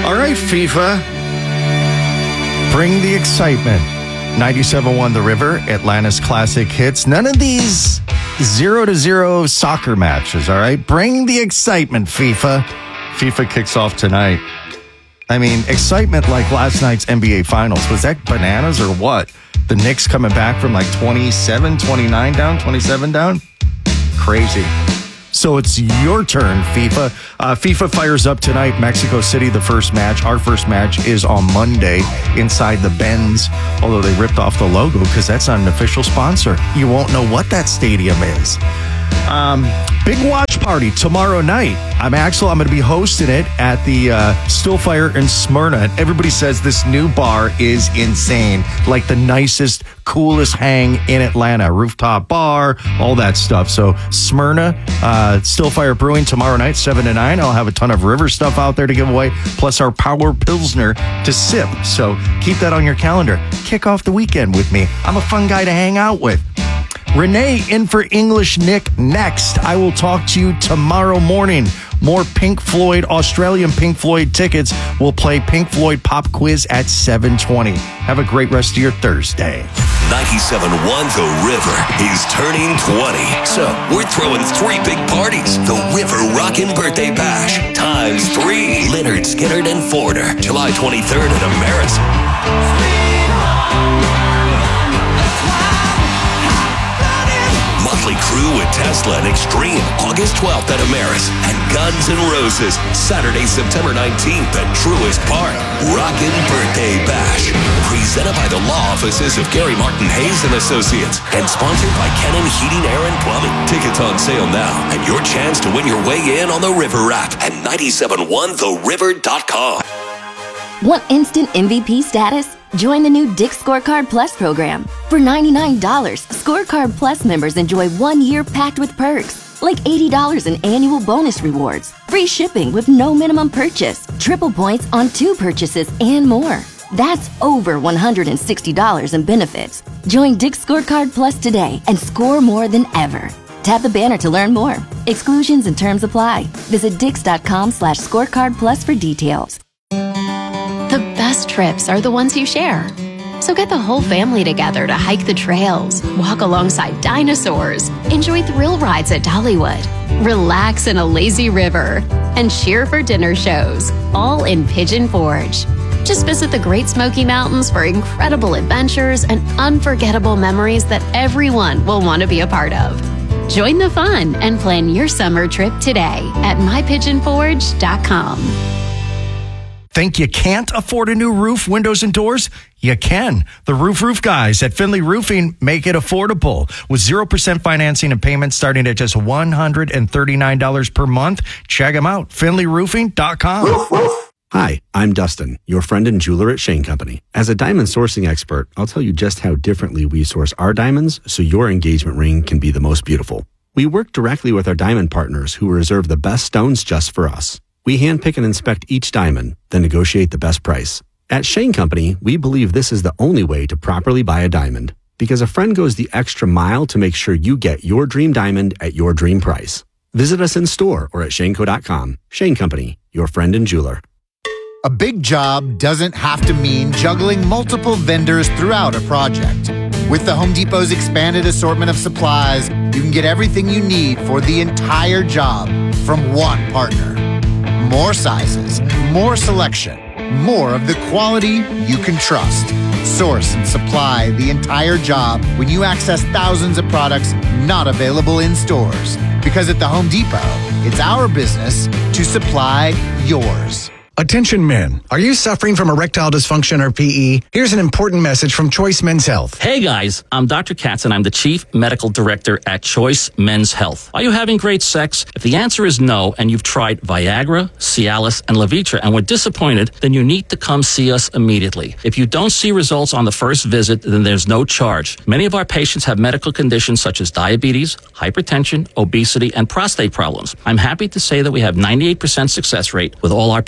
All right, FIFA. Bring the excitement. 97.1 The River, Atlanta's classic hits. None of these 0-0 soccer matches, all right? Bring the excitement, FIFA. FIFA kicks off tonight. I mean, excitement like last night's NBA Finals. Was that bananas or what? The Knicks coming back from like 27 down? Crazy. So it's your turn, FIFA. FIFA fires up tonight, Mexico City, the first match. Our first match is on Monday inside the Benz, although they ripped off the logo because that's not an official sponsor. You won't know what that stadium is. Big watch party tomorrow night. I'm Axel. I'm going to be hosting it at the Stillfire in Smyrna. And everybody says this new bar is insane. Like the nicest, coolest hang in Atlanta. Rooftop bar, all that stuff. So Smyrna, Stillfire Brewing tomorrow night, 7 to 9. I'll have a ton of river stuff out there to give away, plus our Power Pilsner to sip. So keep that on your calendar. Kick off the weekend with me. I'm a fun guy to hang out with. Renee in for English Nick next. I will talk to you tomorrow morning. More Pink Floyd, Australian Pink Floyd tickets. We'll play Pink Floyd pop quiz at 7:20. Have a great rest of your Thursday. 97.1 The River is turning 20. So we're throwing 3 big parties. The River Rockin' Birthday Bash times 3. Leonard, Skinner, and Forder. July 23rd at Ameris. Motley Crue with Tesla and Extreme, August 12th at Ameris. And Guns N' Roses, Saturday, September 19th at Truist Park. Rockin' Birthday Bash. Presented by the law offices of Gary Martin Hayes and Associates. And sponsored by Kennan Heating, Air, and Plumbing. Tickets on sale now. And your chance to win your way in on the River app at 971theriver.com. Want instant MVP status? Join the new Dick's Scorecard Plus program. For $99, Scorecard Plus members enjoy 1 year packed with perks, like $80 in annual bonus rewards, free shipping with no minimum purchase, triple points on 2 purchases, and more. That's over $160 in benefits. Join Dick's Scorecard Plus today and score more than ever. Tap the banner to learn more. Exclusions and terms apply. Visit dix.com/scorecard plus for details. The best trips are the ones you share. So get the whole family together to hike the trails, walk alongside dinosaurs, enjoy thrill rides at Dollywood, relax in a lazy river, and cheer for dinner shows, all in Pigeon Forge. Just visit the Great Smoky Mountains for incredible adventures and unforgettable memories that everyone will want to be a part of. Join the fun and plan your summer trip today at mypigeonforge.com. Think you can't afford a new roof, windows, and doors? You can. The Roof guys at Finley Roofing make it affordable. With 0% financing and payments starting at just $139 per month. Check them out. FinleyRoofing.com. Hi, I'm Dustin, your friend and jeweler at Shane Company. As a diamond sourcing expert, I'll tell you just how differently we source our diamonds so your engagement ring can be the most beautiful. We work directly with our diamond partners who reserve the best stones just for us. We handpick and inspect each diamond, then negotiate the best price. At Shane Company, we believe this is the only way to properly buy a diamond, because a friend goes the extra mile to make sure you get your dream diamond at your dream price. Visit us in store or at shaneco.com. Shane Company, your friend and jeweler. A big job doesn't have to mean juggling multiple vendors throughout a project. With the Home Depot's expanded assortment of supplies, you can get everything you need for the entire job from one partner. More sizes, more selection, more of the quality you can trust. Source and supply the entire job when you access thousands of products not available in stores. Because at the Home Depot, it's our business to supply yours. Attention men, are you suffering from erectile dysfunction or PE? Here's an important message from Choice Men's Health. Hey guys, I'm Dr. Katz and I'm the Chief Medical Director at Choice Men's Health. Are you having great sex? If the answer is no and you've tried Viagra, Cialis, and Levitra and were disappointed, then you need to come see us immediately. If you don't see results on the first visit, then there's no charge. Many of our patients have medical conditions such as diabetes, hypertension, obesity, and prostate problems. I'm happy to say that we have 98% success rate with all our patients.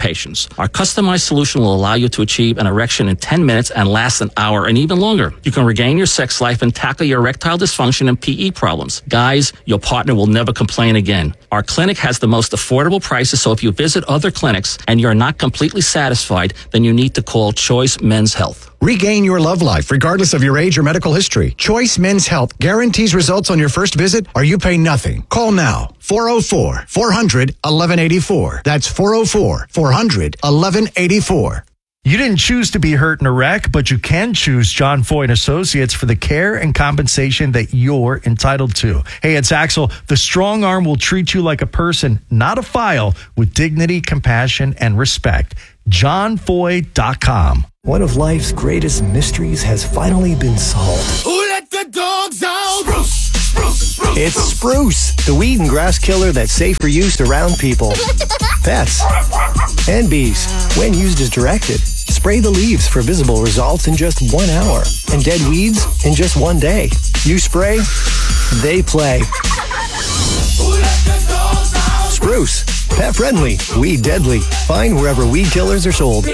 hours. Our customized solution will allow you to achieve an erection in 10 minutes and last an hour and even longer. You can regain your sex life and tackle your erectile dysfunction and PE problems. Guys, your partner will never complain again. Our clinic has the most affordable prices, so if you visit other clinics and you're not completely satisfied, then you need to call Choice Men's Health. Regain your love life regardless of your age or medical history. Choice Men's Health guarantees results on your first visit or you pay nothing. Call now. 404-400-1184. That's 404-400-1184. You didn't choose to be hurt in a wreck, but you can choose John Foy & Associates for the care and compensation that you're entitled to. Hey, it's Axel. The strong arm will treat you like a person, not a file, with dignity, compassion, and respect. JohnFoy.com. One of life's greatest mysteries has finally been solved. Who let the dogs out? Spruce, spruce, spruce. It's Spruce, the weed and grass killer that's safe for use around people, pets, and bees. When used as directed, spray the leaves for visible results in just 1 hour and dead weeds in just 1 day. You spray, they play. Who let the dogs out? Spruce, pet friendly, weed deadly. Find wherever weed killers are sold.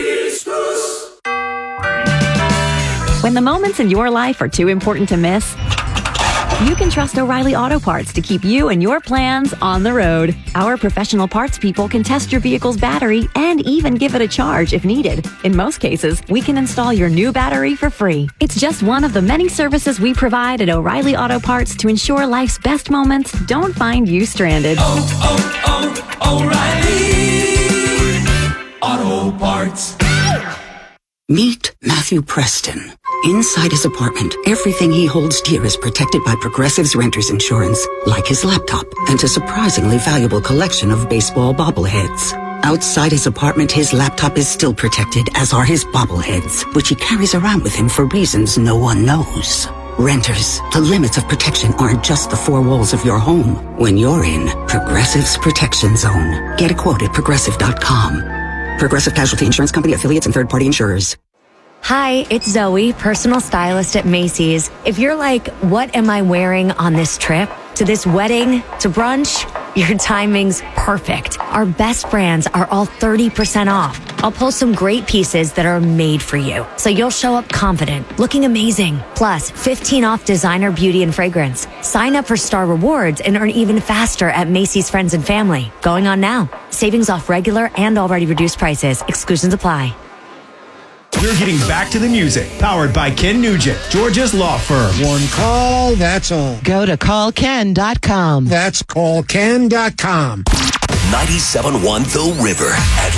When the moments in your life are too important to miss, you can trust O'Reilly Auto Parts to keep you and your plans on the road. Our professional parts people can test your vehicle's battery and even give it a charge if needed. In most cases, we can install your new battery for free. It's just one of the many services we provide at O'Reilly Auto Parts to ensure life's best moments don't find you stranded. O'Reilly Auto Parts. Meet Matthew Preston. Inside his apartment, everything he holds dear is protected by Progressive's Renter's Insurance, like his laptop and a surprisingly valuable collection of baseball bobbleheads. Outside his apartment, his laptop is still protected, as are his bobbleheads, which he carries around with him for reasons no one knows. Renters, the limits of protection aren't just the four walls of your home. When you're in Progressive's Protection Zone, get a quote at Progressive.com. Progressive Casualty Insurance Company, affiliates, and third-party insurers. Hi, it's Zoe, personal stylist at Macy's. If you're like, what am I wearing on this trip? To this wedding? To brunch? Your timing's perfect. Our best brands are all 30% off. I'll pull some great pieces that are made for you, so you'll show up confident, looking amazing. Plus, 15 off designer beauty and fragrance. Sign up for Star Rewards and earn even faster at Macy's Friends and Family. Going on now. Savings off regular and already reduced prices. Exclusions apply. We're getting back to the music. Powered by Ken Nugent, Georgia's law firm. One call, that's all. Go to callken.com. That's callken.com. 97.1 The River,